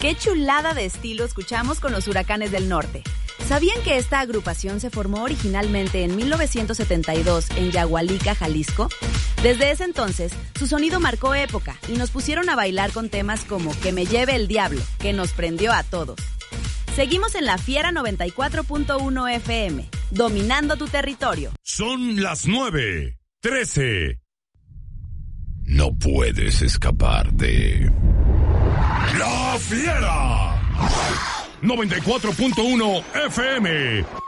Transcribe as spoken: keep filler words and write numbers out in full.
¡Qué chulada de estilo escuchamos con los Huracanes del Norte! ¿Sabían que esta agrupación se formó originalmente en mil novecientos setenta y dos en Yagualica, Jalisco? Desde ese entonces, su sonido marcó época y nos pusieron a bailar con temas como Que me lleve el diablo, que nos prendió a todos. Seguimos en La Fiera noventa y cuatro punto uno F M, dominando tu territorio. Son las nueve, trece. No puedes escapar de La Fiera noventa y cuatro punto uno F M.